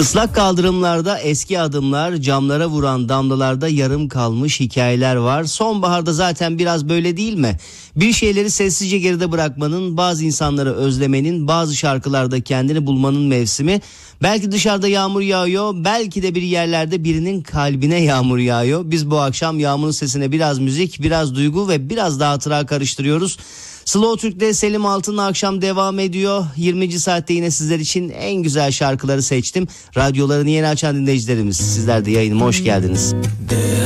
Islak kaldırımlarda eski adımlar, camlara vuran damlalarda yarım kalmış hikayeler var. Sonbaharda zaten biraz böyle değil mi? Bir şeyleri sessizce geride bırakmanın, bazı insanları özlemenin, bazı şarkılarda kendini bulmanın mevsimi. Belki dışarıda yağmur yağıyor, belki de bir yerlerde birinin kalbine yağmur yağıyor. Biz bu akşam yağmurun sesine biraz müzik, biraz duygu ve biraz da hatıra karıştırıyoruz. Slow Türk'te Selim Altın'la akşam devam ediyor. 20. saatte yine sizler için en güzel şarkıları seçtim. Radyolarını yeni açan dinleyicilerimiz, sizler de yayınıma hoş geldiniz.